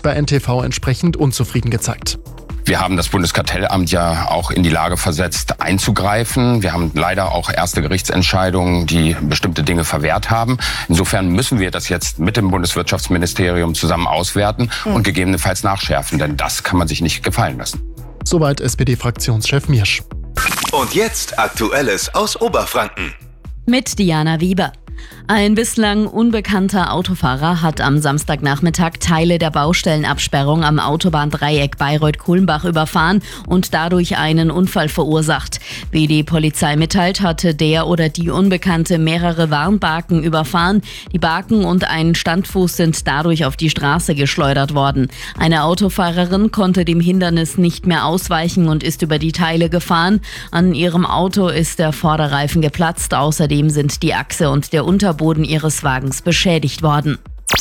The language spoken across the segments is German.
bei NTV entsprechend unzufrieden gezeigt. Wir haben das Bundeskartellamt ja auch in die Lage versetzt, einzugreifen. Wir haben leider auch erste Gerichtsentscheidungen, die bestimmte Dinge verwehrt haben. Insofern müssen wir das jetzt mit dem Bundeswirtschaftsministerium zusammen auswerten und gegebenenfalls nachschärfen, denn das kann man sich nicht gefallen lassen. Soweit SPD-Fraktionschef Miersch. Und jetzt Aktuelles aus Oberfranken. Mit Diana Wieber. Ein bislang unbekannter Autofahrer hat am Samstagnachmittag Teile der Baustellenabsperrung am Autobahndreieck Bayreuth-Kulmbach überfahren und dadurch einen Unfall verursacht. Wie die Polizei mitteilt, hatte der oder die Unbekannte mehrere Warnbarken überfahren. Die Barken und ein Standfuß sind dadurch auf die Straße geschleudert worden. Eine Autofahrerin konnte dem Hindernis nicht mehr ausweichen und ist über die Teile gefahren. An ihrem Auto ist der Vorderreifen geplatzt. Außerdem sind die Achse und der Unterboden ihres Wagens beschädigt worden.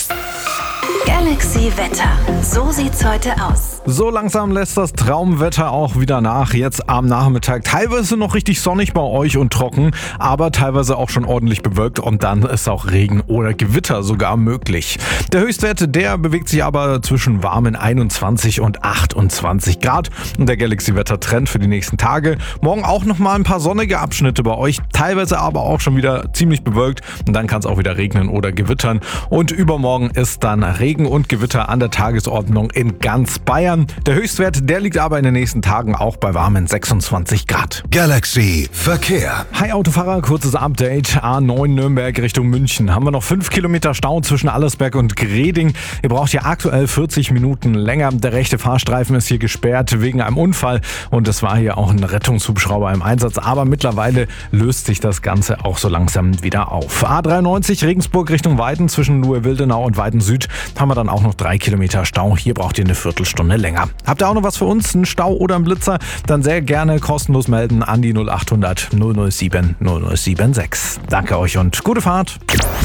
Galaxy Wetter. So sieht's heute aus. So langsam lässt das Traumwetter auch wieder nach. Jetzt am Nachmittag teilweise noch richtig sonnig bei euch und trocken, aber teilweise auch schon ordentlich bewölkt und dann ist auch Regen oder Gewitter sogar möglich. Der Höchstwert, der bewegt sich aber zwischen warmen 21 und 28 Grad. Und der Galaxy-Wetter-Trend für die nächsten Tage. Morgen auch nochmal ein paar sonnige Abschnitte bei euch, teilweise aber auch schon wieder ziemlich bewölkt. Und dann kann es auch wieder regnen oder gewittern. Und übermorgen ist dann Regen und Gewitter an der Tagesordnung in ganz Bayern. Der Höchstwert, der liegt aber in den nächsten Tagen auch bei warmen 26 Grad. Galaxy Verkehr. Hi Autofahrer, kurzes Update. A9 Nürnberg Richtung München. Haben wir noch 5 Kilometer Stau zwischen Allersberg und Greding. Ihr braucht hier aktuell 40 Minuten länger. Der rechte Fahrstreifen ist hier gesperrt wegen einem Unfall und es war hier auch ein Rettungshubschrauber im Einsatz. Aber mittlerweile löst sich das Ganze auch so langsam wieder auf. A93 Regensburg Richtung Weiden zwischen Luhe-Wildenau und Weiden Süd haben wir dann auch noch 3 Kilometer Stau. Hier braucht ihr eine Viertelstunde länger. Habt ihr auch noch was für uns, einen Stau oder einen Blitzer? Dann sehr gerne kostenlos melden an die 0800 007 0076. Danke euch und gute Fahrt.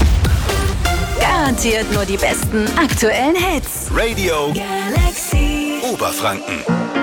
Garantiert nur die besten aktuellen Hits. Radio Galaxy Oberfranken.